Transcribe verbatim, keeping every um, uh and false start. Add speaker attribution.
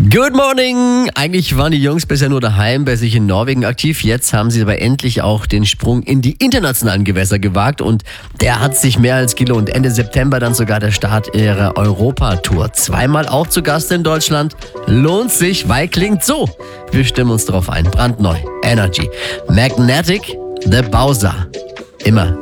Speaker 1: Good morning! Eigentlich waren die Jungs bisher nur daheim bei sich in Norwegen aktiv. Jetzt haben sie aber endlich auch den Sprung in die internationalen Gewässer gewagt und der hat sich mehr als gelohnt. Ende September dann sogar der Start ihrer Europatour. Zweimal auch zu Gast in Deutschland. Lohnt sich, weil klingt so. Wir stimmen uns drauf ein. Brandneu. Energy. Magnetic. The Bowser. Immer